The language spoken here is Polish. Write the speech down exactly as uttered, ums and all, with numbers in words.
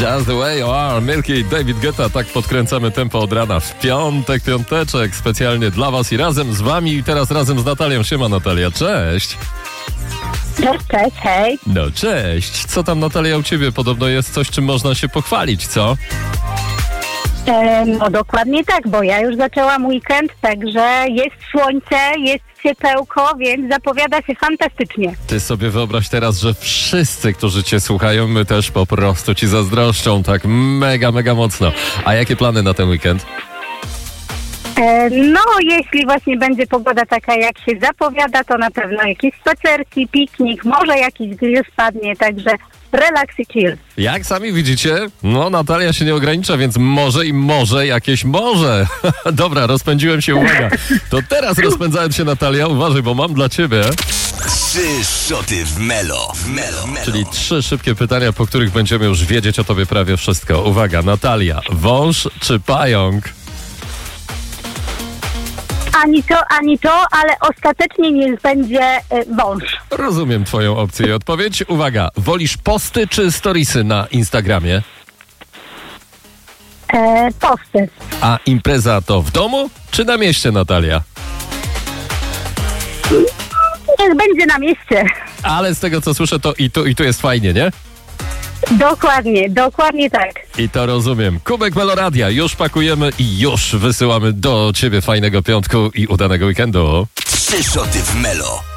Just the way you are, Milky i David Guetta. Tak podkręcamy tempo od rana w piątek, piąteczek. Specjalnie dla was i razem z wami. I teraz razem z Natalią. Siema Natalia, cześć. Cześć, cześć, hej. No cześć. Co tam Natalia u ciebie? Podobno jest coś, czym można się pochwalić, co? E, no dokładnie tak, bo ja już zaczęłam weekend, także jest słońce, jest ciepełko, więc zapowiada się fantastycznie. Ty sobie wyobraź teraz, że wszyscy, którzy cię słuchają, my też po prostu ci zazdroszczą tak mega, mega mocno. A jakie plany na ten weekend? E, no, jeśli właśnie będzie pogoda taka, jak się zapowiada, to na pewno jakieś spacerki, piknik, może jakiś grill spadnie, także relaks i chill. Jak sami widzicie, no Natalia się nie ogranicza, więc może i może jakieś może. Dobra, rozpędziłem się, uwaga. To teraz rozpędzając się Natalia, uważaj, bo mam dla ciebie... Trzy szoty w Melo. W Melo. Melo. Czyli trzy szybkie pytania, po których będziemy już wiedzieć o tobie prawie wszystko. Uwaga, Natalia, wąż czy pająk? Ani to, ani to, ale ostatecznie niech będzie e, wąż. Rozumiem twoją opcję i odpowiedź. Uwaga, wolisz posty czy storiesy na Instagramie? E, posty. A impreza to w domu czy na mieście, Natalia? Niech będzie na mieście. Ale z tego co słyszę, to i tu, i tu jest fajnie, nie? Dokładnie, dokładnie tak. I to rozumiem. Kubek Meloradia, już pakujemy i już wysyłamy do ciebie fajnego piątku i udanego weekendu. Trzy szoty w Melo.